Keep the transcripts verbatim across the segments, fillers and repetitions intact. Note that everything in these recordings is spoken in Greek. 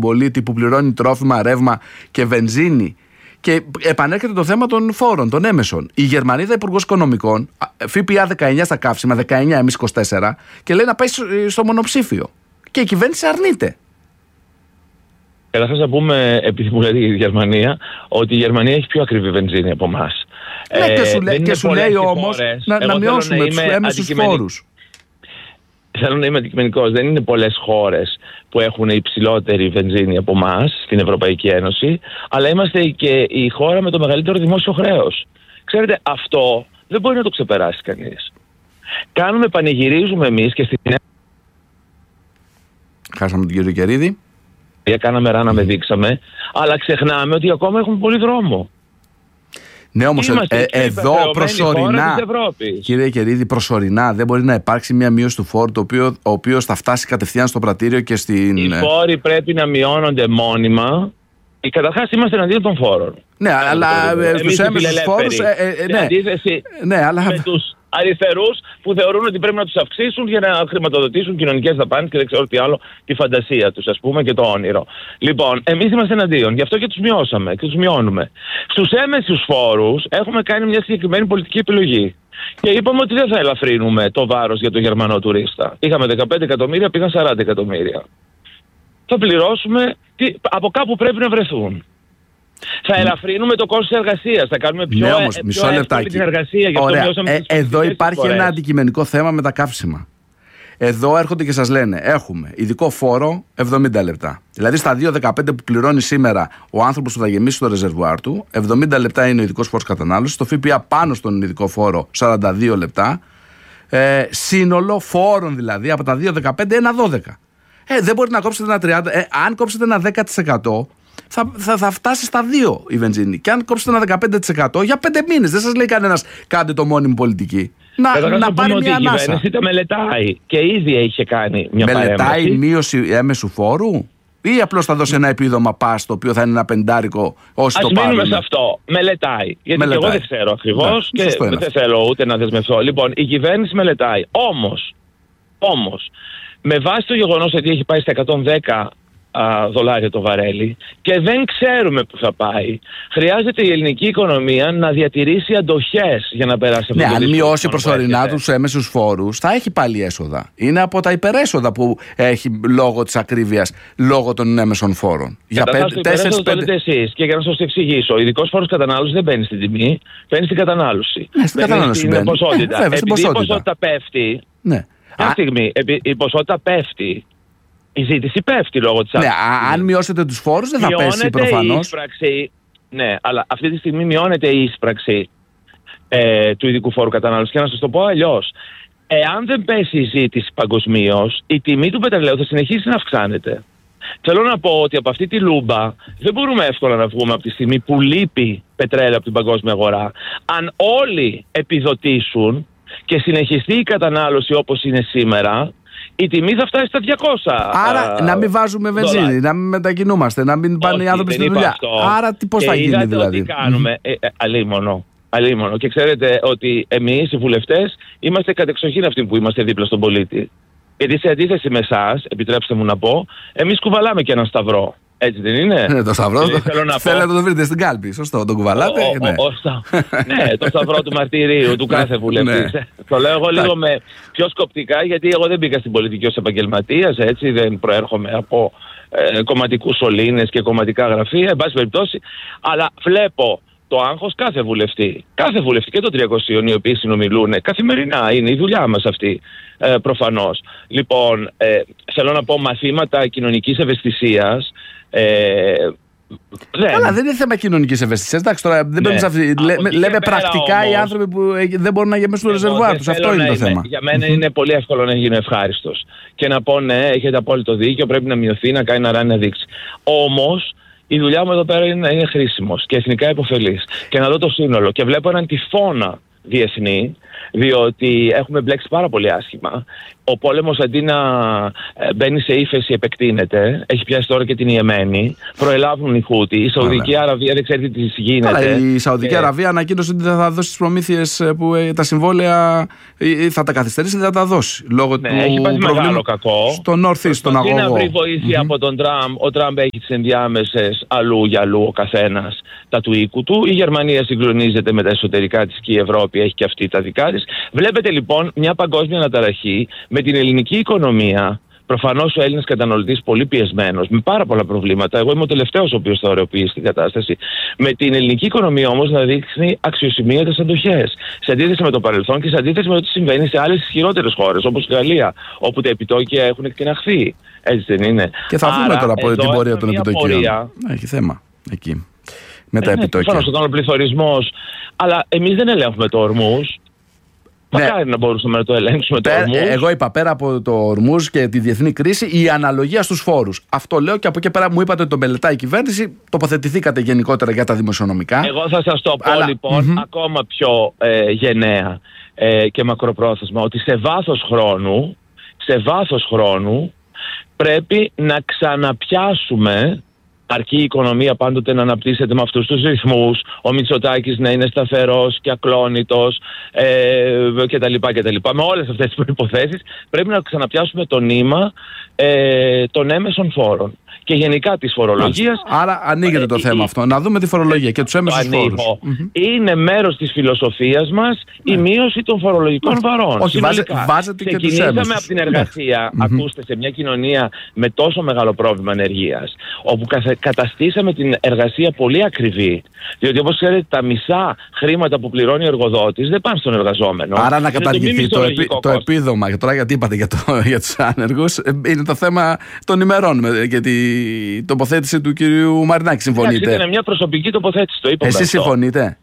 πολίτη που πληρώνει τρόφιμα, ρεύμα και βενζίνη. Και επανέρχεται το θέμα των φόρων, των έμεσων. Η Γερμανίδα Υπουργός Οικονομικών, ΦΠΑ δεκαεννιά στα καύσιμα, δεκαεννιά εμείς είκοσι τέσσερα, και λέει να πάει στο μονοψήφιο. Και η κυβέρνηση αρνείται. Καταρχάς να πούμε, επειδή μου λέει η Γερμανία, ότι η Γερμανία έχει πιο ακριβή βενζίνη από εμάς. Ναι, ε, και σου, λέ, και σου λέει όμως να, να μειώσουμε τους έμεσους φόρους. Θέλω να είμαι αντικειμενικός. Δεν είναι πολλές χώρες που έχουν υψηλότερη βενζίνη από εμάς στην Ευρωπαϊκή Ένωση, αλλά είμαστε και η χώρα με το μεγαλύτερο δημόσιο χρέος. Ξέρετε, αυτό δεν μπορεί να το ξεπεράσει κανείς. Κάνουμε, πανηγυρίζουμε εμείς και στην... Χάσαμε τον κύριο Κερίδη. Κάναμε ράναμε, δείξαμε, αλλά ξεχνάμε ότι ακόμα έχουμε πολύ δρόμο. Ναι, όμως ε, εδώ προσωρινά, κύριε Κερίδη, προσωρινά δεν μπορεί να υπάρξει μια μείωση του φόρου, το οποίο, ο οποίος θα φτάσει κατευθείαν στο πρατήριο και στην... Οι φόροι πρέπει να μειώνονται μόνιμα. Καταρχάς είμαστε εναντίον των φόρων. Ναι, αλλά τους έμεσους φόρους... Ε, ε, ναι, αντίθεση ναι, αλλά... με τους αριστερούς που θεωρούν ότι πρέπει να τους αυξήσουν για να χρηματοδοτήσουν κοινωνικές δαπάνες και δεν ξέρω τι άλλο, τη φαντασία τους, ας πούμε, και το όνειρο. Λοιπόν, εμείς είμαστε εναντίον, γι' αυτό και τους μειώσαμε και τους μειώνουμε. Στους έμεσους φόρους έχουμε κάνει μια συγκεκριμένη πολιτική επιλογή. Και είπαμε ότι δεν θα ελαφρύνουμε το βάρος για τον Γερμανό τουρίστα. Είχαμε δεκαπέντε εκατομμύρια, πήγαν σαράντα εκατομμύρια. Θα πληρώσουμε τι, από κάπου πρέπει να βρεθούν. Θα ελαφρύνουμε το κόστος της εργασίας, θα κάνουμε πιο, ναι, όμως, ε, πιο εύκολη την εργασία. Γι' αυτό μειώσαμε ε, τις εδώ υπάρχει φορές. Ένα αντικειμενικό θέμα με τα καύσιμα. Εδώ έρχονται και σας λένε, έχουμε ειδικό φόρο εβδομήντα λεπτά. Δηλαδή στα δύο δεκαπέντε που πληρώνει σήμερα ο άνθρωπος που θα γεμίσει το ρεζερβουάρ του, εβδομήντα λεπτά είναι ο ειδικός φόρος κατανάλωσης, το ΦΠΑ πάνω στον ειδικό φόρο σαράντα δύο λεπτά, ε, σύνολο φόρων δηλαδή από τα δύο δεκαπέντε ένα δώδεκα. Ε, δεν μπορεί να κόψετε ένα τριάντα τοις εκατό. Ε, αν κόψετε ένα δέκα τοις εκατό, θα, θα, θα φτάσει στα δύο η βενζίνη. Και αν κόψετε ένα δεκαπέντε τοις εκατό για πέντε μήνες, δεν σας λέει κανένας κάντε το μόνιμη πολιτική. Να, να, να πάρει μια ανάσα. Η κυβέρνηση τα μελετάει και ήδη είχε κάνει μια μελετάει παρέμβαση. Μελετάει μείωση έμεσου φόρου ή απλώς θα δώσει ένα επίδομα πας το οποίο θα είναι ένα πεντάρικο όσοι Ας το πάρουν? Ας μείνουμε σε αυτό. Μελετάει. Γιατί μελετάει. Και εγώ δεν ξέρω ακριβώς και δεν αυτό. θέλω ούτε να δεσμευθώ. Λοιπόν, η κυβέρνηση μελετάει. Όμως, όμως με βάση το γεγονός ότι έχει πάει στα εκατόν δέκα α, δολάρια το βαρέλι και δεν ξέρουμε που θα πάει, χρειάζεται η ελληνική οικονομία να διατηρήσει αντοχές για να περάσει από ναι, το αν μειώσει προσωρινά τους έμεσους φόρους, θα έχει πάλι έσοδα. Είναι από τα υπερέσοδα που έχει λόγω της ακρίβειας, λόγω των έμεσων φόρων. Για πέντε, τέσσερις, πέντε... το λέτε εσείς και για να σας το εξηγήσω, ο ειδικός φόρος κατανάλωσης δεν μπαίνει στην τιμή, μπαίνει στην κατανάλωση. Ναι, στην κατανάλωση μπαίνει. Στην ποσότητα. Ε, βέβαια, στην Επειδή ποσότητα. η ποσότητα πέφτει, ναι. μια στιγμή, η ποσότητα πέφτει, η ζήτηση πέφτει λόγω της αύξησης. Ναι, αν μειώσετε τους φόρους δεν θα μειώνεται πέσει προφανώς. Η ίσπραξη, ναι, αλλά αυτή τη στιγμή μειώνεται η ίσπραξη ε, του ειδικού φόρου κατανάλωσης. Και να σας το πω αλλιώς. Εάν δεν πέσει η ζήτηση παγκοσμίως, η τιμή του πετρελαίου θα συνεχίσει να αυξάνεται. Θέλω να πω ότι από αυτή τη λούμπα δεν μπορούμε εύκολα να βγούμε από τη στιγμή που λείπει πετρέλαιο από την παγκόσμια αγορά. Αν όλοι επιδοτήσουν και συνεχιστεί η κατανάλωση όπως είναι σήμερα, η τιμή θα φτάσει στα διακόσια. Άρα α, να μην βάζουμε βενζίνη, δολάρια. Να μην μετακινούμαστε, να μην πάνε οι άνθρωποι στη δουλειά. Αυτό. Άρα τι, πώς θα γίνει δηλαδή? Τι κάνουμε, ε, ε, αλίμονο, αλίμονο. Και ξέρετε ότι εμείς οι βουλευτές είμαστε κατεξοχήν αυτοί που είμαστε δίπλα στον πολίτη. Γιατί σε αντίθεση με εσάς, επιτρέψτε μου να πω, εμείς κουβαλάμε και έναν σταυρό. Έτσι δεν είναι? Ναι, το σταυρό. Το... Θέλετε να το βρείτε στην κάλπη. Σωστό, τον κουβαλάτε. Ο, ο, ναι. Ο, ο, ναι, το σταυρό του μαρτυρίου του κάθε βουλευτή. Ναι. Το λέω εγώ λίγο με πιο σκοπτικά, γιατί εγώ δεν μπήκα στην πολιτική ως επαγγελματίας, έτσι, δεν προέρχομαι από ε, κομματικούς σωλήνες και κομματικά γραφεία, εν πάση περιπτώσει, αλλά βλέπω το άγχος κάθε βουλευτή. Κάθε βουλευτή και των τριακοσίων οι οποίοι συνομιλούν καθημερινά, είναι η δουλειά μας αυτή, ε, προφανώς. Λοιπόν, ε, θέλω να πω μαθήματα κοινωνικής ευαισθησίας. Ε, δεν. Αλλά δεν είναι θέμα κοινωνικής ευαισθησίας. Εντάξει, τώρα δεν ναι. αυτή... Λέ, λέμε πρακτικά όμως, οι άνθρωποι που δεν μπορούν να γεμίσουν το ρεζερβουάρ τους. Αυτό είναι το είμαι. θέμα. Για μένα είναι πολύ εύκολο να γίνω ευχάριστος και να πω ναι, έχετε απόλυτο δίκιο, πρέπει να μειωθεί, να κάνει να ράνει να δείξει. Όμως η δουλειά μου εδώ πέρα είναι να είναι χρήσιμος και εθνικά υποφελής και να δω το σύνολο. Και βλέπω έναν τυφώνα διεθνή, διότι έχουμε μπλέξει πάρα πολύ άσχημα. Ο πόλεμος αντί να μπαίνει σε ύφεση επεκτείνεται, έχει πιάσει τώρα και την Ιεμένη, προελάβουν οι Χούτι, η Σαουδική Άρα. Αραβία δεν ξέρει τι γίνεται. Αλλά η Σαουδική και... Αραβία ανακοίνωσε ότι δεν θα δώσει τις προμήθειες που ε, τα συμβόλαια ή θα τα καθυστερήσει, δεν θα τα δώσει. Λόγω ναι, του έχει πάθει μεγάλο κακό. Στο North East, στον αγωγό. Αντί να βρει βοήθεια mm-hmm. από τον Τραμπ, ο Τραμπ έχει τις ενδιάμεσες αλλού για αλλού ο καθένας τα του οίκου του. Η Γερμανία συγκλονίζεται με τα εσωτερικά της και η Ευρώπη έχει και αυτή τα δικά της. Βλέπετε λοιπόν μια παγκόσμια αναταραχή με την ελληνική οικονομία. Προφανώς ο Έλληνας καταναλωτής πολύ πιεσμένος, με πάρα πολλά προβλήματα. Εγώ είμαι ο τελευταίος ο οποίος θα ωρεοποιήσει την κατάσταση. Με την ελληνική οικονομία όμως να δείχνει αξιοσημείωτες αντοχές. Σε αντίθεση με το παρελθόν και σε αντίθεση με ό,τι συμβαίνει σε άλλες ισχυρότερες χώρες, όπως η Γαλλία, όπου τα επιτόκια έχουν εκτιναχθεί. Έτσι δεν είναι? Και θα δούμε τώρα από την πορεία των επιτοκίων. Πορεία... Έχει θέμα εκεί. Με τα επιτόκια. Προφανώς όταν ο πληθωρισμός. Αλλά εμείς δεν ελέγχουμε το Ορμούζ. Μακάρι ναι. να μπορούσαμε να το ελέγξουμε το Ορμούζ. Εγώ είπα πέρα από το Ορμούζ και τη διεθνή κρίση, η αναλογία στους φόρους. Αυτό λέω και από εκεί πέρα μου είπατε ότι το μελετάει η κυβέρνηση. Τοποθετηθήκατε γενικότερα για τα δημοσιονομικά. Εγώ θα σας το πω αλλά... λοιπόν mm-hmm. ακόμα πιο ε, γενναία ε, και μακροπρόθεσμα, ότι σε βάθος χρόνου, σε βάθος χρόνου πρέπει να ξαναπιάσουμε. Αρκεί η οικονομία πάντοτε να αναπτύσσεται με αυτούς τους ρυθμούς, ο Μητσοτάκης να είναι σταθερός και ακλόνητος ε, κτλ, κτλ. Με όλες αυτές τις προϋποθέσεις πρέπει να ξαναπιάσουμε το νήμα ε, των έμεσων φόρων και γενικά της φορολογίας. Άρα ανοίγεται το ε, θέμα ε, αυτό. Να δούμε τη φορολογία και τους έμεσους φόρους. Mm-hmm. Είναι μέρος της φιλοσοφίας μας η μείωση των φορολογικών βαρών. Όχι, βάζετε και τους έμεσους. από την εργασία, mm-hmm. ακούστε, σε μια κοινωνία με τόσο μεγάλο πρόβλημα ανεργίας, όπου καταστήσαμε την εργασία πολύ ακριβή. Διότι όπως ξέρετε τα μισά χρήματα που πληρώνει ο εργοδότης δεν πάνε στον εργαζόμενο. Άρα να καταργηθεί το, το, επί, το επίδομα. Και τώρα γιατί είπατε για, για τους άνεργους, είναι το θέμα των ημερών και τη τοποθέτηση του κυρίου Μαρινάκη. Συμφωνείτε? Είναι μια προσωπική τοποθέτηση. Το είπαμε. Εσείς συμφωνείτε?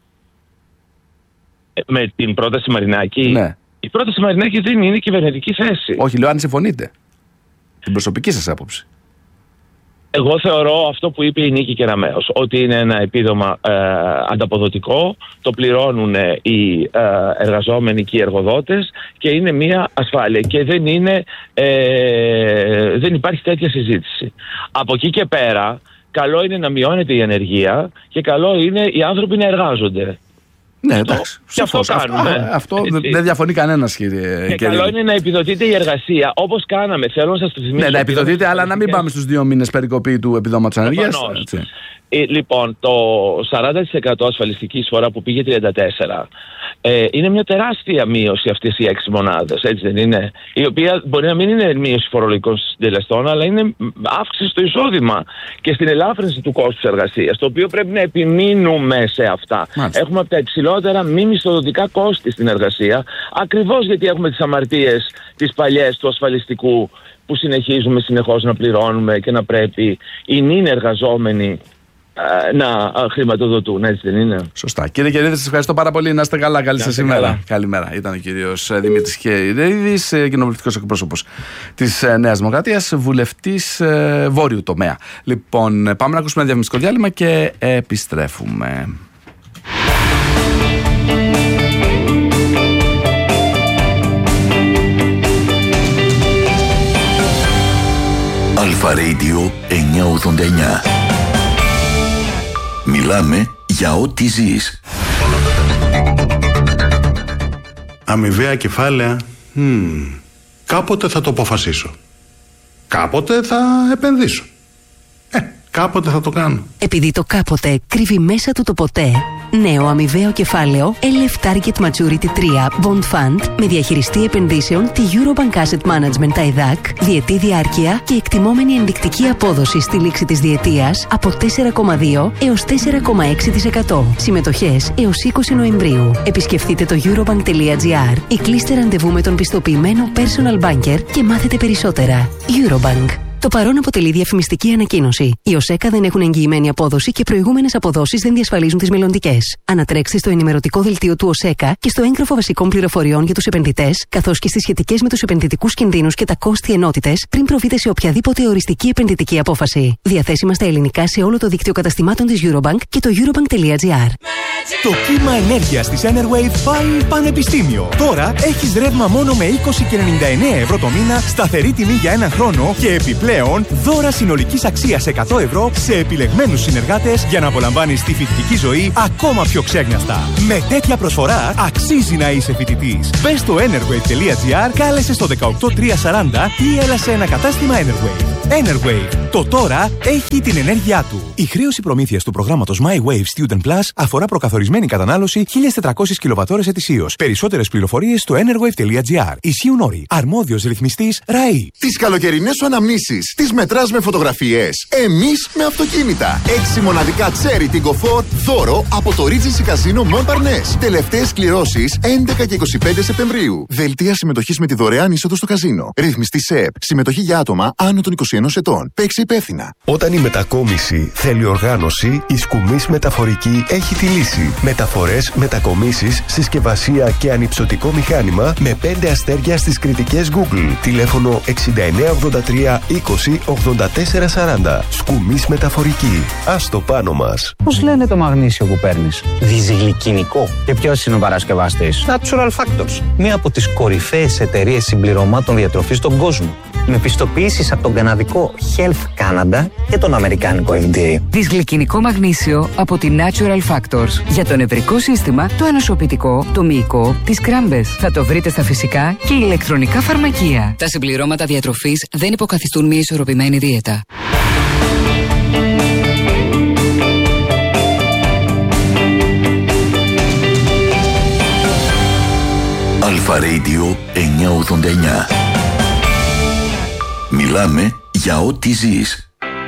Με την πρόταση Μαρινάκη? Ναι. Η πρόταση Μαρινάκη δεν είναι κυβερνητική θέση. Όχι, λέω αν συμφωνείτε. Την προσωπική σας άποψη. Εγώ θεωρώ αυτό που είπε η Νίκη Κεραμέως, ότι είναι ένα επίδομα ε, ανταποδοτικό, το πληρώνουν οι ε, εργαζόμενοι και οι εργοδότες και είναι μια ασφάλεια και δεν, είναι, ε, δεν υπάρχει τέτοια συζήτηση. Από εκεί και πέρα, καλό είναι να μειώνεται η ανεργία και καλό είναι οι άνθρωποι να εργάζονται. Ναι, εντάξει. Και αυτό κάνουμε. Αυτό, αυτό δεν διαφωνεί κανένας, κύριε. Και καλό είναι να επιδοτείται η εργασία, όπως κάναμε. Θέλω να σας το θυμίσω. Ναι, να επιδοτείται, αλλά να μην πάμε στους δύο μήνες περικοπή του επιδόματος ανεργίας. Ε, λοιπόν, το σαράντα τοις εκατό ασφαλιστική εισφορά που πήγε τριάντα τέσσερα τοις εκατό ε, είναι μια τεράστια μείωση αυτές οι έξι μονάδες, έτσι δεν είναι? Η οποία μπορεί να μην είναι μείωση φορολογικών συντελεστών, αλλά είναι αύξηση στο εισόδημα και στην ελάφρυνση του κόστους εργασίας, το οποίο πρέπει να επιμείνουμε σε αυτά. Μάλιστα. Έχουμε από τα υψηλότερα μη μισθοδοτικά κόστη στην εργασία, ακριβώς γιατί έχουμε τις αμαρτίες τις παλιές του ασφαλιστικού που συνεχίζουμε συνεχώς να πληρώνουμε και να πρέπει οι νυν εργαζόμενοι να χρηματοδοτούν, έτσι δεν είναι? Σωστά. Κύριε Κερίδη, σας ευχαριστώ πάρα πολύ. Να είστε καλά. Καλή σας ημέρα. Καλημέρα. Ήταν ο κύριος Δημήτρης Κερίδης, κοινοβουλευτικός εκπρόσωπος της Νέας Δημοκρατίας, βουλευτής βόρειου τομέα. Λοιπόν, πάμε να ακούσουμε ένα διαφημιστικό διάλειμμα και επιστρέφουμε. Αλφα Radio εννιακόσια ογδόντα εννιά. Μιλάμε για ό,τι ζεις. Αμοιβαία κεφάλαια. Hmm. Κάποτε θα το αποφασίσω. Κάποτε θα επενδύσω. Ε, κάποτε θα το κάνω. Επειδή το κάποτε κρύβει μέσα του το ποτέ. Νέο αμοιβαίο κεφάλαιο ελ εφ Target Maturity τρία Bond Fund με διαχειριστή επενδύσεων τη Eurobank Asset Management τα ΕΔΑΚ, διετή διάρκεια και εκτιμόμενη ενδεικτική απόδοση στη λήξη της διετίας από τέσσερα κόμμα δύο έως τέσσερα κόμμα έξι τοις εκατό. Συμμετοχές έως είκοσι Νοεμβρίου. Επισκεφτείτε το eurobank.gr ή κλείστε ραντεβού με τον πιστοποιημένο personal banker και μάθετε περισσότερα. Eurobank. Το παρόν αποτελεί διαφημιστική ανακοίνωση. Οι ΟΣΕΚΑ δεν έχουν εγγυημένη απόδοση και προηγούμενες αποδόσεις δεν διασφαλίζουν τις μελλοντικές. Ανατρέξτε στο ενημερωτικό δελτίο του ΟΣΕΚΑ και στο έγγραφο βασικών πληροφοριών για τους επενδυτές, καθώς και στις σχετικές με τους επενδυτικούς κινδύνους και τα κόστη ενότητες, πριν προβείτε σε οποιαδήποτε οριστική επενδυτική απόφαση. Διαθέσιμα στα ελληνικά σε όλο το δίκτυο καταστημάτων της Eurobank και το eurobank.gr. Το κύμα ενέργειας της Enerwave πάει πανεπιστήμιο. Τώρα έχεις ρεύμα μόνο με είκοσι και ενενήντα εννέα ευρώ το μήνα, σταθερή τιμή για ένα χρόνο και επιπλέον δώρα συνολικής αξίας εκατό ευρώ σε επιλεγμένους συνεργάτες για να απολαμβάνεις τη φοιτητική ζωή ακόμα πιο ξέγνιαστα. Με τέτοια προσφορά αξίζει να είσαι φοιτητής. Μπες στο enerwave.gr, κάλεσε στο δεκαοκτώ τριακόσια σαράντα ή έλα σε ένα κατάστημα Enerwave. Enerwave. Το τώρα έχει την ενέργειά του. Η χρέωση προμήθειας του προγράμματος My Wave Student Plus αφορά προκαθορισμένη κατανάλωση χίλιες τετρακόσιες κιλοβατώρες ετησίως. Περισσότερες πληροφορίες στο enerwave.gr. Ισχύουν όροι. Αρμόδιος ρυθμιστής ΡΑΗ. Τις καλοκαιρινές σου αναμνήσεις τις μετράς με φωτογραφίες. Εμείς με αυτοκίνητα. Έξι μοναδικά Cherry Tiggo φορ δώρο από το Regency Casino Montparnasse. Τελευταίες κληρώσεις έντεκα και είκοσι πέντε Σεπτεμβρίου. Δελτία συμμετοχής με τη δωρεάν είσοδο στο καζίνο. Ρυθμιστή ΣΕΠ. Συμμετοχή για άτομα άνω των είκοσι ενός ετών. Παίξε υπεύθυνα. Όταν η μετακόμιση θέλει οργάνωση, η Σκουμής Μεταφορική έχει τη λύση. Μεταφορές, μετακομίσεις, συσκευασία και ανυψωτικό μηχάνημα με πέντε αστέρια στις κριτικές Google. Τηλέφωνο εξήντα εννέα ογδόντα τρία είκοσι ογδόντα τέσσερα σαράντα. Σκουμής Μεταφορική. Ας το πάνω μας. Πώς λένε το μαγνήσιο που παίρνεις? Διζυγλικινικό. Και ποιος είναι ο παρασκευαστής? Natural Factors. Μία από τις κορυφαίες εταιρείες συμπληρωμάτων διατροφής στον κόσμο. Με πιστοποιήσεις από τον καναδικό Health Canada και τον αμερικάνικο εφ ντι έι. Δυσγλυκινικό μαγνήσιο από τη Natural Factors. Για το νευρικό σύστημα, το ανοσοποιητικό, το μυϊκό, τις κράμπες. Θα το βρείτε στα φυσικά και ηλεκτρονικά φαρμακεία. Τα συμπληρώματα διατροφής δεν υποκαθιστούν μια ισορροπημένη δίαιτα. Αλφα Radio εννιακόσια ογδόντα εννιά. Μιλάμε για ό,τι ζεις.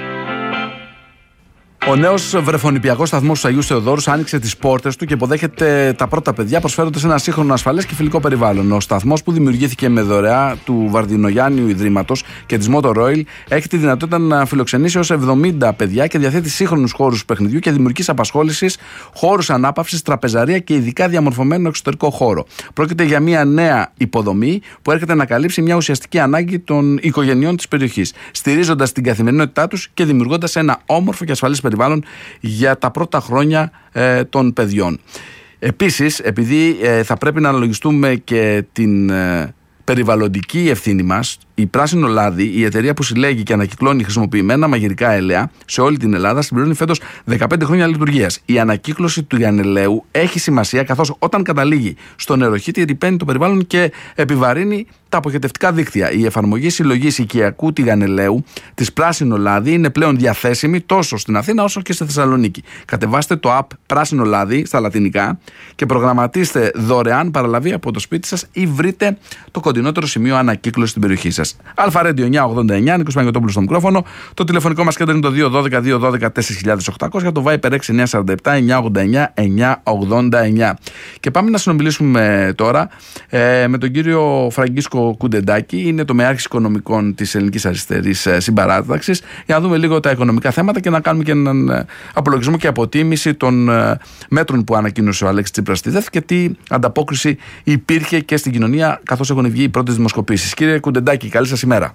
Ο νέος βρεφονιπιακός σταθμός του Αγίου Θεοδόρου άνοιξε τις πόρτες του και υποδέχεται τα πρώτα παιδιά, προσφέροντας ένα σύγχρονο, ασφαλές και φιλικό περιβάλλον. Ο σταθμός, που δημιουργήθηκε με δωρεά του Βαρδινογιάννιου Ιδρύματος και της Motor Oil, έχει τη δυνατότητα να φιλοξενήσει έως εβδομήντα παιδιά και διαθέτει σύγχρονους χώρους παιχνιδιού και δημιουργικής απασχόλησης, χώρους ανάπαυσης, τραπεζαρία και ειδικά διαμορφωμένο εξωτερικό χώρο. Πρόκειται για μια νέα υποδομή που έρχεται να καλύψει μια ουσιαστική ανάγκη των οικογενειών της περιοχής, στηρίζοντας την καθημερινότητά τους και δημιουργώντας ένα όμορφο και ασφαλές περιβάλλον για τα πρώτα χρόνια ε, των παιδιών. Επίσης, επειδή ε, θα πρέπει να αναλογιστούμε και την ε, περιβαλλοντική ευθύνη μας, η Πράσινο Λάδι, η εταιρεία που συλλέγει και ανακυκλώνει χρησιμοποιημένα μαγειρικά έλαια σε όλη την Ελλάδα, συμπληρώνει φέτος δεκαπέντε χρόνια λειτουργίας. Η ανακύκλωση του λιανελαίου έχει σημασία, καθώς όταν καταλήγει στο νεροχύτη ρυπαίνει το περιβάλλον και επιβαρύνει τα αποχετευτικά δίκτυα. Η εφαρμογή συλλογής οικιακού τηγανελαίου της Πράσινο Λάδι είναι πλέον διαθέσιμη τόσο στην Αθήνα όσο και στη Θεσσαλονίκη. Κατεβάστε το app Πράσινο Λάδι στα λατινικά και προγραμματίστε δωρεάν παραλαβή από το σπίτι σας ή βρείτε το κοντινότερο σημείο ανακύκλωσης στην περιοχή σας. Αλφα Radio εννιακόσια ογδόντα εννιά, Νίκος Παναγιωτόπουλος στο μικρόφωνο. Το τηλεφωνικό μας κέντρο είναι το δύο ένα δύο δύο ένα δύο τέσσερα οκτώ μηδέν μηδέν, το Viper έξι εννιά τέσσερα επτά εννιακόσια ογδόντα εννιά εννιακόσια ογδόντα εννιά. Και πάμε να συνομιλήσουμε τώρα ε, με τον κύριο Φραγκίσκο Κουντεντάκη, είναι τομεάρχης οικονομικών της Ελληνικής Αριστερής Συμπαράταξης, για να δούμε λίγο τα οικονομικά θέματα και να κάνουμε και έναν απολογισμό και αποτίμηση των μέτρων που ανακοίνωσε ο Αλέξης Τσίπρας στη ΔΕΘ και τι ανταπόκριση υπήρχε και στην κοινωνία καθώς έχουν βγει οι πρώτες δημοσκοπήσεις. Κύριε Κουντεντάκη, καλή σας ημέρα.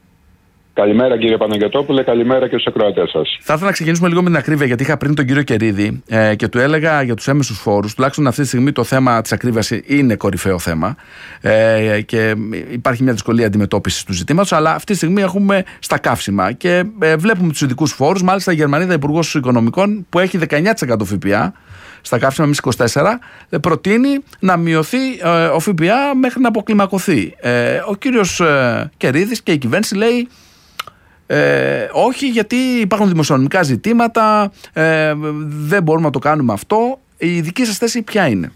Καλημέρα κύριε Παναγιωτόπουλε, καλημέρα και στους ακροατές σας. Θα ήθελα να ξεκινήσουμε λίγο με την ακρίβεια, γιατί είχα πριν τον κύριο Κερίδη ε, και του έλεγα για τους έμεσους φόρους, τουλάχιστον αυτή τη στιγμή το θέμα της ακρίβειας είναι κορυφαίο θέμα ε, και υπάρχει μια δυσκολία αντιμετώπισης του ζητήματος, αλλά αυτή τη στιγμή έχουμε στα καύσιμα και ε, βλέπουμε τους ειδικούς φόρους. Μάλιστα η Γερμανίδα Υπουργός Οικονομικών, που έχει δεκαεννιά τοις εκατό ΦΠΑ στα καύσιμα, εμείς είκοσι τέσσερα τοις εκατό, προτείνει να μειωθεί ε, ο ΦΠΑ μέχρι να αποκλιμακωθεί. Ε, ο κύριος ε, Κερίδης και η κυβέρνηση λέει Ε, όχι, γιατί υπάρχουν δημοσιονομικά ζητήματα, ε, δεν μπορούμε να το κάνουμε αυτό. Η δική σας θέση ποια είναι?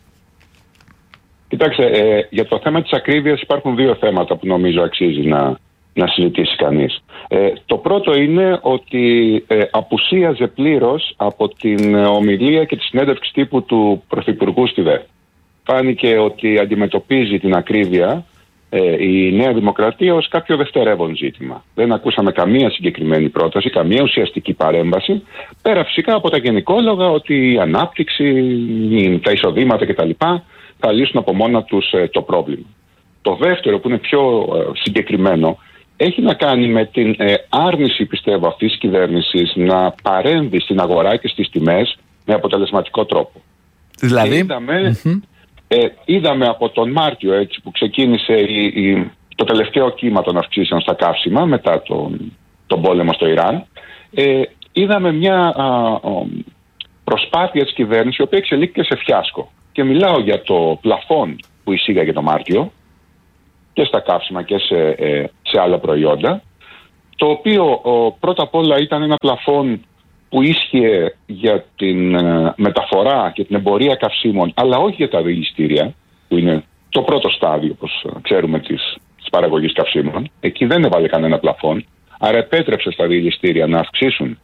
Κοιτάξτε, ε, για το θέμα της ακρίβειας υπάρχουν δύο θέματα που νομίζω αξίζει να, να συζητήσει κανείς. Ε, το πρώτο είναι ότι ε, απουσίαζε πλήρως από την ομιλία και τη συνέντευξη τύπου του Πρωθυπουργού στη ΔΕΘ. Φάνηκε ότι αντιμετωπίζει την ακρίβεια ε, η Νέα Δημοκρατία ως κάποιο δευτερεύον ζήτημα. Δεν ακούσαμε καμία συγκεκριμένη πρόταση, καμία ουσιαστική παρέμβαση, πέρα φυσικά από τα γενικόλογα ότι η ανάπτυξη, τα εισοδήματα κτλ. Θα λύσουν από μόνα τους ε, το πρόβλημα. Το δεύτερο, που είναι πιο ε, συγκεκριμένο, έχει να κάνει με την ε, άρνηση, πιστεύω, αυτής της κυβέρνησης να παρέμβει στην αγορά και στις τιμές με αποτελεσματικό τρόπο. Δηλαδή, είδαμε, mm-hmm. ε, είδαμε από τον Μάρτιο, έτσι, που ξεκίνησε η, η, το τελευταίο κύμα των αυξήσεων στα καύσιμα μετά τον, τον πόλεμο στο Ιράν, ε, είδαμε μια α, α, προσπάθεια της κυβέρνησης η οποία εξελίχθηκε σε φιάσκο. Και μιλάω για το πλαφόν που εισήγαγε το Μάρτιο και στα καύσιμα και σε, ε, σε άλλα προϊόντα, το οποίο ο, πρώτα απ' όλα ήταν ένα πλαφόν που ίσχυε για την ε, μεταφορά και την εμπορία καυσίμων, αλλά όχι για τα δηληστήρια, που είναι το πρώτο στάδιο, όπως ξέρουμε, της, της παραγωγής καυσίμων. Εκεί δεν έβαλε κανένα πλαφόν, άρα επέτρεψε στα δηληστήρια να αυξήσουν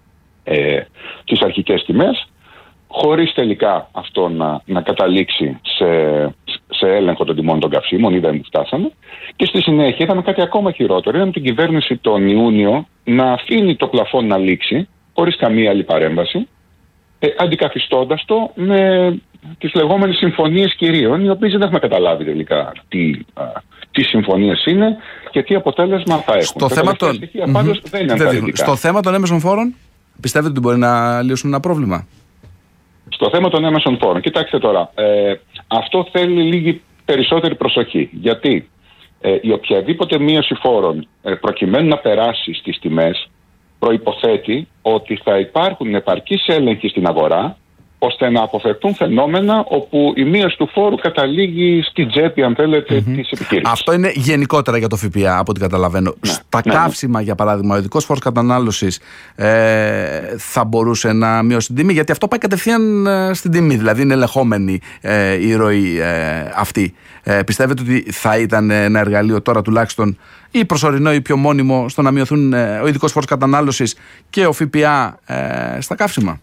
ε, τις αρχικές τιμές, χωρίς τελικά αυτό να, να καταλήξει σε, σε έλεγχο των τιμών των καυσίμων, ή δεν φτάσαμε. Και στη συνέχεια είδαμε κάτι ακόμα χειρότερο. Είδαμε την κυβέρνηση τον Ιούνιο να αφήνει το πλαφόν να λήξει, χωρίς καμία άλλη παρέμβαση, ε, αντικαθιστώντας το με τις λεγόμενες συμφωνίες κυρίων, οι οποίες δεν έχουμε καταλάβει τελικά τι, α, τι συμφωνίες είναι και τι αποτέλεσμα θα έχουν. Στο, θέμα των... στοιχεία, πάντως, mm-hmm. δεν είναι ενθαρρυντικά. Στο θέμα των έμεσων φόρων, πιστεύετε ότι μπορεί να λύσουν ένα πρόβλημα? Στο θέμα των έμεσων φόρων, κοιτάξτε τώρα, ε, αυτό θέλει λίγη περισσότερη προσοχή. Γιατί ε, η οποιαδήποτε μείωση φόρων ε, προκειμένου να περάσει στις τιμές προϋποθέτει ότι θα υπάρχουν επαρκείς έλεγχοι στην αγορά, ώστε να αποφευθούν φαινόμενα όπου η μείωση του φόρου καταλήγει στην τσέπη, αν θέλετε, mm-hmm. της επιχείρησης. Αυτό είναι γενικότερα για το ΦΠΑ, από ό,τι καταλαβαίνω. Ναι, Στα ναι, καύσιμα, ναι. για παράδειγμα, ο ειδικός φόρος κατανάλωσης ε, θα μπορούσε να μειώσει την τιμή, γιατί αυτό πάει κατευθείαν ε, στην τιμή, δηλαδή είναι ελεγχόμενη ε, η ροή ε, αυτή. Ε, πιστεύετε ότι θα ήταν ένα εργαλείο τώρα τουλάχιστον, ή προσωρινό ή πιο μόνιμο, στο να μειωθούν ε, ο ειδικός φόρος κατανάλωσης και ο ΦΠΑ ε, στα καύσιμα?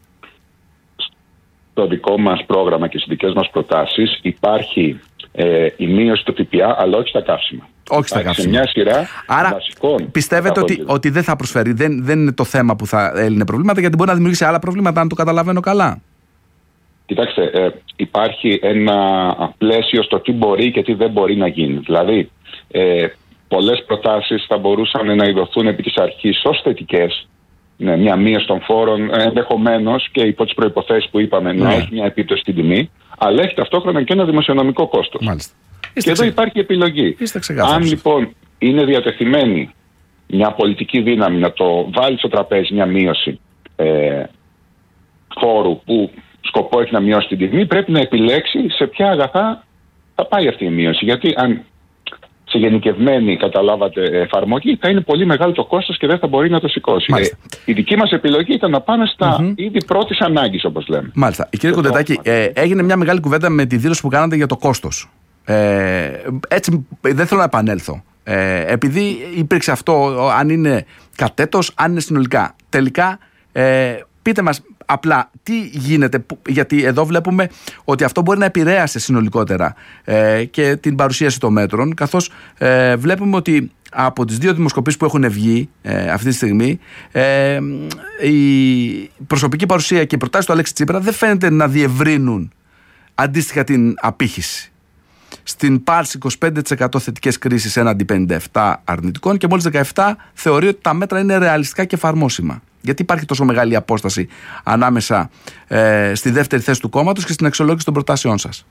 Το δικό μας πρόγραμμα και στις δικές μας προτάσεις υπάρχει ε, η μείωση του ΦΠΑ, αλλά όχι στα καύσιμα. Όχι στα καύσιμα. Σε μια σειρά Άρα, βασικών. Πιστεύετε ότι, ότι δεν θα προσφέρει, δεν, δεν είναι το θέμα που θα έλυνε προβλήματα, γιατί μπορεί να δημιουργήσει άλλα προβλήματα, αν το καταλαβαίνω καλά? Κοιτάξτε, ε, υπάρχει ένα πλαίσιο στο τι μπορεί και τι δεν μπορεί να γίνει. Δηλαδή, ε, πολλές προτάσεις θα μπορούσαν να ειδωθούν επί της αρχής ως θετικές. Ναι, μια μείωση των φόρων, ενδεχομένως και υπό τις προϋποθέσεις που είπαμε, ναι. να έχει μια επίπτωση στην τιμή, αλλά έχει ταυτόχρονα και ένα δημοσιονομικό κόστος. Μάλιστα. Και εδώ υπάρχει επιλογή. Αν λοιπόν είναι διατεθειμένη μια πολιτική δύναμη να το βάλει στο τραπέζι μια μείωση ε, φόρου που σκοπό έχει να μειώσει την τιμή, πρέπει να επιλέξει σε ποια αγαθά θα πάει αυτή η μείωση. Γιατί αν σε γενικευμένη, καταλάβατε, εφαρμογή, θα είναι πολύ μεγάλο το κόστος και δεν θα μπορεί να το σηκώσει. Ε, η δική μας επιλογή ήταν να πάμε στα mm-hmm. είδη πρώτης ανάγκης, όπως λέμε. Μάλιστα. Κύριε Κοντετάκη, ε, έγινε μια μεγάλη κουβέντα με τη δήλωση που κάνατε για το κόστος. Ε, έτσι, δεν θέλω να επανέλθω. Ε, επειδή υπήρξε αυτό, αν είναι κατέτος, αν είναι συνολικά. Τελικά, ε, πείτε μας απλά τι γίνεται, γιατί εδώ βλέπουμε ότι αυτό μπορεί να επηρέασε συνολικότερα ε, και την παρουσίαση των μέτρων, καθώς ε, βλέπουμε ότι από τις δύο δημοσκοπήσεις που έχουν βγει ε, αυτή τη στιγμή, ε, η προσωπική παρουσία και οι προτάσεις του Αλέξη Τσίπρα δεν φαίνεται να διευρύνουν αντίστοιχα την απήχηση. Στην Πάρση είκοσι πέντε τοις εκατό θετικές κρίσεις έναντι πενήντα επτά τοις εκατό αρνητικών και μόλις δεκαεπτά τοις εκατό θεωρεί ότι τα μέτρα είναι ρεαλιστικά και εφαρμόσιμα. Γιατί υπάρχει τόσο μεγάλη απόσταση ανάμεσα ε, στη δεύτερη θέση του κόμματος και στην αξιολόγηση των προτάσεών σας?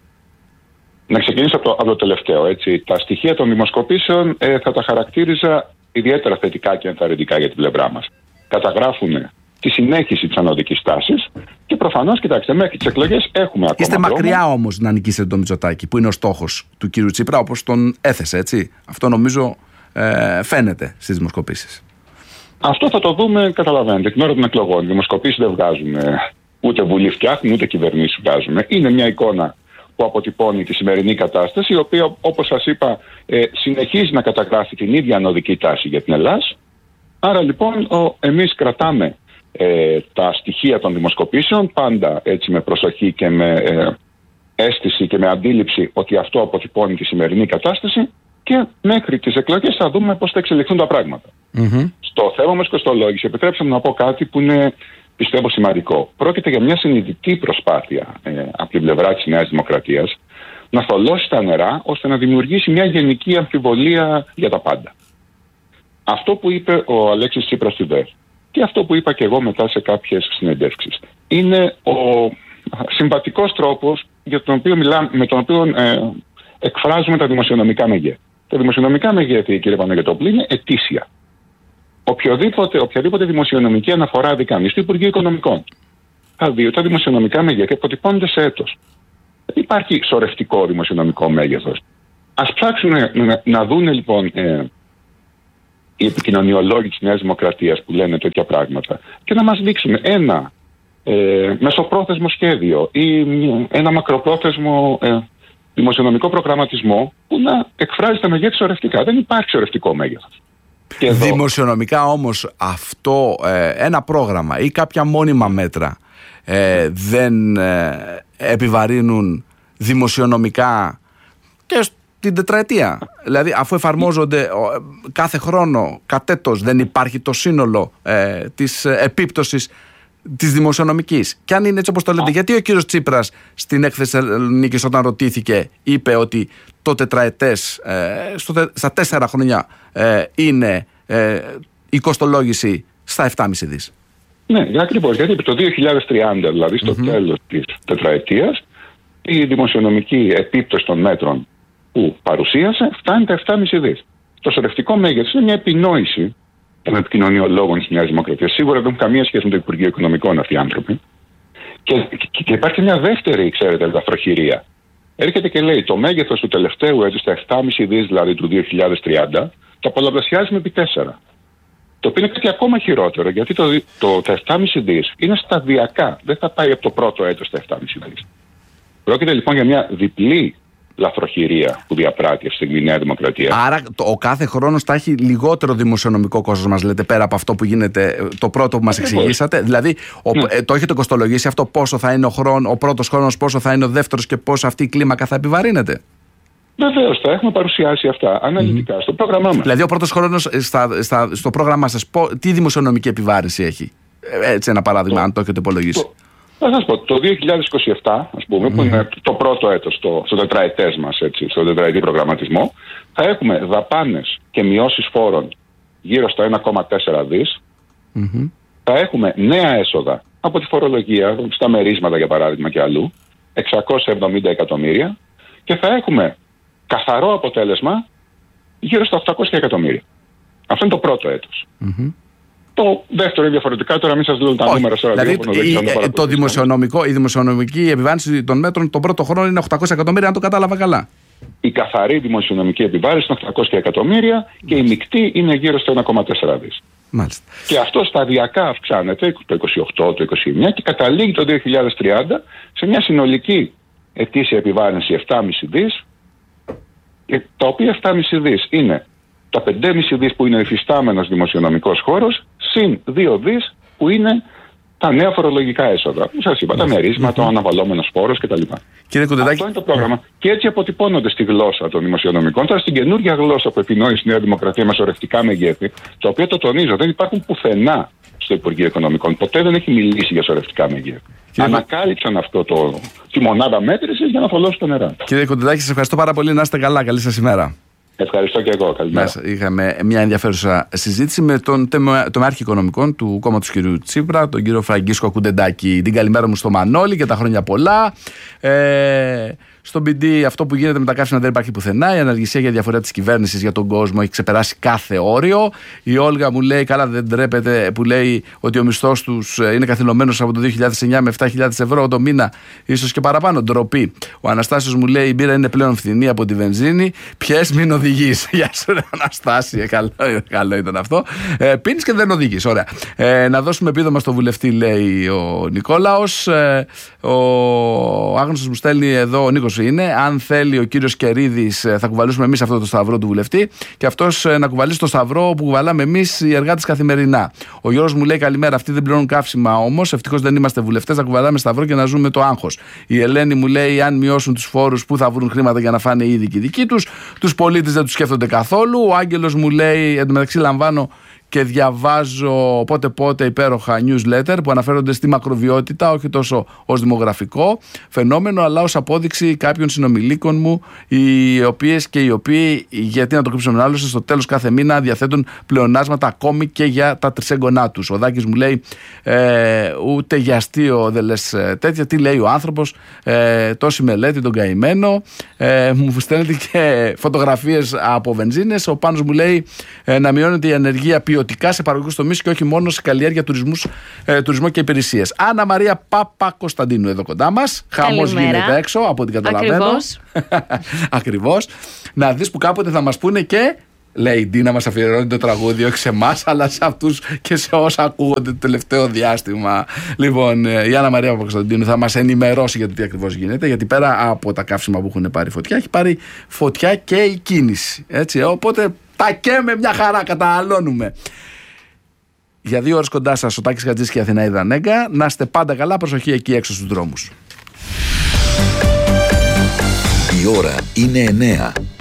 Να ξεκινήσω από το, από το τελευταίο. Έτσι. Τα στοιχεία των δημοσκοπήσεων ε, θα τα χαρακτήριζα ιδιαίτερα θετικά και ενθαρρυντικά για την πλευρά μας. Καταγράφουν τη συνέχιση της ανωδικής τάσης και προφανώς, κοιτάξτε, μέχρι τις εκλογές έχουμε ακόμα. Είστε μακριά δρόμο. Όμως να νικήσετε τον Μητσοτάκη, που είναι ο στόχος του κύριου Τσίπρα, όπως τον έθεσε, έτσι. Αυτό νομίζω ε, φαίνεται στις δημοσκοπήσεις. Αυτό θα το δούμε, καταλαβαίνετε, την ώρα των εκλογών. Οι δημοσκοπήσεις δεν βγάζουν ούτε βουλή φτιάχνουν, ούτε κυβερνήσεις βγάζουν. Είναι μια εικόνα που αποτυπώνει τη σημερινή κατάσταση, η οποία, όπως σας είπα, ε, συνεχίζει να καταγράφει την ίδια ανωδική τάση για την Ελλάδα. Άρα λοιπόν, ο, εμείς κρατάμε ε, τα στοιχεία των δημοσκοπήσεων πάντα έτσι με προσοχή και με, ε, αίσθηση και με αντίληψη ότι αυτό αποτυπώνει τη σημερινή κατάσταση, και μέχρι τις εκλογές θα δούμε πώς θα εξελιχθούν τα πράγματα. Mm-hmm. Στο θέμα όμως κοστολόγηση, επιτρέψτε μου να πω κάτι που είναι, πιστεύω, σημαντικό. Πρόκειται για μια συνειδητή προσπάθεια ε, από την πλευρά της Νέας Δημοκρατίας να θολώσει τα νερά ώστε να δημιουργήσει μια γενική αμφιβολία για τα πάντα. Αυτό που είπε ο Αλέξης Τσίπρας στη ΔΕΘ και αυτό που είπα και εγώ μετά σε κάποιες συνεντεύξεις είναι ο συμβατικός τρόπος για τον οποίο μιλά, με τον οποίο ε, εκφράζουμε τα δημοσιονομικά μεγέθη. Τα δημοσιονομικά μεγέθη, κύριε Παναγιωτόπουλου, είναι ετήσια. Οποιοδήποτε, οποιαδήποτε δημοσιονομική αναφορά δει κανείς στο Υπουργείο Οικονομικών, θα δει ότι τα δημοσιονομικά μεγέθη αποτυπώνονται σε έτος. Δεν υπάρχει σωρευτικό δημοσιονομικό μέγεθος. Ας ψάξουν να, να δούνε λοιπόν ε, οι επικοινωνιολόγοι της Νέας Δημοκρατίας που λένε τέτοια πράγματα και να μας δείξουν ένα ε, μεσοπρόθεσμο σχέδιο ή ένα μακροπρόθεσμο ε, δημοσιονομικό προγραμματισμό που να εκφράζει τα μεγέθη σωρευτικά. Δεν υπάρχει σωρευτικό μέγεθος. Εδώ... Δημοσιονομικά όμως αυτό ε, ένα πρόγραμμα ή κάποια μόνιμα μέτρα ε, δεν ε, επιβαρύνουν δημοσιονομικά και την τετραετία. Δηλαδή αφού εφαρμόζονται ε, κάθε χρόνο κατ' έτος, δεν υπάρχει το σύνολο ε, της επίπτωσης της δημοσιονομικής. Και αν είναι έτσι όπως το λέτε, γιατί ο κύριος Τσίπρας στην έκθεση Θεσσαλονίκης όταν ρωτήθηκε είπε ότι το τετραετές ε, στο, στα τέσσερα χρόνια ε, είναι ε, η κοστολόγηση στα επτά κόμμα πέντε δις. Ναι, ακριβώς. Γιατί το δύο χιλιάδες τριάντα, δηλαδή στο mm-hmm. τέλος της τετραετίας, η δημοσιονομική επίπτωση των μέτρων που παρουσίασε φτάνει τα επτά κόμμα πέντε δις. Το σωρευτικό μέγεθος είναι μια επινόηση των επικοινωνιολόγων της Νέας Δημοκρατίας. Σίγουρα δεν έχουν καμία σχέση με το Υπουργείο Οικονομικών αυτοί οι άνθρωποι. Και, και, και υπάρχει μια δεύτερη, ξέρετε, ελαφροχειρία. Έρχεται και λέει το μέγεθος του τελευταίου έτους, τα επτά κόμμα πέντε δις δηλαδή του δύο χιλιάδες τριάντα, το πολλαπλασιάζει επί τέσσερα. Το οποίο είναι κάτι ακόμα χειρότερο, γιατί το, το, τα επτά κόμμα πέντε δις είναι σταδιακά. Δεν θα πάει από το πρώτο έτος τα επτά κόμμα πέντε δις. Πρόκειται λοιπόν για μια διπλή λαθροχειρία που διαπράττει αυτή τη Νέα Δημοκρατία. Άρα το, ο κάθε χρόνος θα έχει λιγότερο δημοσιονομικό κόστος, μας λέτε, πέρα από αυτό που γίνεται το πρώτο που μας εξηγήσατε. Δηλαδή ο, ναι. ε, το έχετε κοστολογήσει αυτό, πόσο θα είναι ο, χρόνο, ο πρώτος χρόνος, πόσο θα είναι ο δεύτερος και πόσο αυτή η κλίμακα θα επιβαρύνεται. Βεβαίως, τα έχουμε παρουσιάσει αυτά αναλυτικά mm-hmm. στο πρόγραμμά μας. Δηλαδή ο πρώτος χρόνος στα, στα, στο πρόγραμμά σας, τι δημοσιονομική επιβάρυνση έχει? Έτσι ένα παράδειγμα, το, αν το έχετε υπολογίσει. Το... Θα σας πω, το δύο χιλιάδες είκοσι επτά, ας πούμε, mm. που είναι το πρώτο έτος στο, στο τετραετές μας, έτσι, στο τετραετή προγραμματισμό, θα έχουμε δαπάνες και μειώσεις φόρων γύρω στα ένα κόμμα τέσσερα δις. Mm-hmm. Θα έχουμε νέα έσοδα από τη φορολογία, στα μερίσματα για παράδειγμα και αλλού, εξακόσια εβδομήντα εκατομμύρια, και θα έχουμε καθαρό αποτέλεσμα γύρω στα οκτακόσια εκατομμύρια. Αυτό είναι το πρώτο έτος. Mm-hmm. Το δεύτερο είναι διαφορετικά, τώρα μην σας λέω τα νούμερα. Δηλαδή η, το δημοσιονομικό, η δημοσιονομική επιβάρυνση των μέτρων τον πρώτο χρόνο είναι οκτακόσια εκατομμύρια, αν το κατάλαβα καλά. Η καθαρή δημοσιονομική επιβάρυνση είναι οκτακόσια εκατομμύρια. Μάλιστα. Και η μεικτή είναι γύρω στο ένα κόμμα τέσσερα δις. Μάλιστα. Και αυτό σταδιακά αυξάνεται το είκοσι οκτώ, το είκοσι εννιά και καταλήγει το δύο χιλιάδες τριάντα σε μια συνολική ετήσια επιβάρυνση επτά κόμμα πέντε δις, τα οποία επτά κόμμα πέντε δις είναι τα πέντε κόμμα πέντε δις που είναι ο υφιστάμενος δημοσιονομικός χώρος, συν δύο δις που είναι τα νέα φορολογικά έσοδα. Σας είπα, τα μερίσματα, ο αναβαλόμενος φόρος κτλ. Αυτό είναι το πρόγραμμα. Και έτσι αποτυπώνονται στη γλώσσα των δημοσιονομικών. Τώρα στην καινούργια γλώσσα που επινόησε η Νέα Δημοκρατία με σωρευτικά μεγέθη, το οποίο το τονίζω, δεν υπάρχουν πουθενά στο Υπουργείο Οικονομικών. Ποτέ δεν έχει μιλήσει για σωρευτικά μεγέθη. Κύριε... Ανακάλυψαν αυτό το, τη μονάδα μέτρησης για να θολώσουν τα νερά. Κύριε Κοντιδάκη, σας ευχαριστώ πάρα πολύ. Να είστε καλά. Καλή σας ημέρα. Ευχαριστώ και εγώ. Καλημέρα. Είχαμε μια ενδιαφέρουσα συζήτηση με τον τομεάρχη οικονομικών του κόμματος του κ. Τσίπρα, τον κύριο Φραγκίσκο Κουντεντάκη. Την καλημέρα μου στο Μανώλη και τα χρόνια πολλά. Ε, στον πι ντι αυτό που γίνεται με τα καύσιμα δεν υπάρχει πουθενά. Η αναργησία για διαφορά της κυβέρνησης για τον κόσμο έχει ξεπεράσει κάθε όριο. Η Όλγα μου λέει, καλά δεν τρέπεται, που λέει ότι ο μισθός τους είναι καθυλωμένος από το δύο χιλιάδες εννιά με επτά χιλιάδες ευρώ το μήνα, ίσως και παραπάνω. Ντροπή. Ο Αναστάσιος μου λέει, η μπύρα είναι πλέον φθηνή από τη βενζίνη. Πιες, μην οδηγείς. Γεια σου, Αναστάσιο. Καλό, καλό ήταν αυτό. Ε, πίνεις και δεν οδηγείς. Ωραία. Ε, να δώσουμε επίδομα στο βουλευτή, λέει ο Νικόλαος. Ε, ο άγνωστος μου στέλνει εδώ, ο Νίκος πώς είναι. Αν θέλει ο κύριος Κερίδης, θα κουβαλήσουμε εμείς αυτό το σταυρό του βουλευτή και αυτός να κουβαλήσει το σταυρό που κουβαλάμε εμείς οι εργάτες καθημερινά. Ο Γιώργος μου λέει καλημέρα. Αυτοί δεν πληρώνουν καύσιμα όμως. Ευτυχώς δεν είμαστε βουλευτές. Θα κουβαλάμε σταυρό και να ζούμε το άγχος. Η Ελένη μου λέει αν μειώσουν τους φόρους, πού θα βρουν χρήματα για να φάνε ήδη και οι δικοί τους. Τους πολίτες δεν τους σκέφτονται καθόλου. Ο Άγγελος μου λέει εντωμεταξύ λαμβάνω και διαβάζω πότε πότε υπέροχα newsletter που αναφέρονται στη μακροβιότητα, όχι τόσο ως δημογραφικό φαινόμενο, αλλά ως απόδειξη κάποιων συνομιλίκων μου, οι οποίες και οι οποίοι, γιατί να το κρύψουμε άλλωστε, στο τέλος κάθε μήνα διαθέτουν πλεονάσματα ακόμη και για τα τρισέγγονά τους. Ο Δάκης μου λέει ε, ούτε για αστείο δεν λες ε, τέτοια, τι λέει ο άνθρωπος, ε, τόση μελέτη τον καημένο, ε, μου στέλνετε και φωτογραφίες από βενζίνες. Ο Πάνος μου λέει ε, να μειώνεται η ανεργία ποιοτικά σε παραγωγικούς τομείς και όχι μόνο σε καλλιέργεια, τουρισμούς, ε, τουρισμό και υπηρεσίες. Άννα Μαρία Παπα-Κωνσταντίνου εδώ κοντά μας. Χαμός γίνεται έξω από ό,τι καταλαβαίνω. Ακριβώς. Ακριβώς. Να δεις που κάποτε θα μας πούνε και λέει η Ντίνα μας αφιερώνει το τραγούδι όχι σε εμάς αλλά σε αυτούς και σε όσα ακούγονται το τελευταίο διάστημα. Λοιπόν, η Άννα Μαρία Παπα-Κωνσταντίνου θα μας ενημερώσει για το τι ακριβώς γίνεται, γιατί πέρα από τα καύσιμα που έχουν πάρει φωτιά, έχει πάρει φωτιά και η κίνηση. Έτσι, οπότε τα καίμε μια χαρά, καταναλώνουμε. Για δύο ώρες κοντά σας ο Τάκης Χατζής και η Αθηναίδα Νέγκα. Να είστε πάντα καλά, προσοχή εκεί έξω στους δρόμους. Η ώρα είναι εννέα.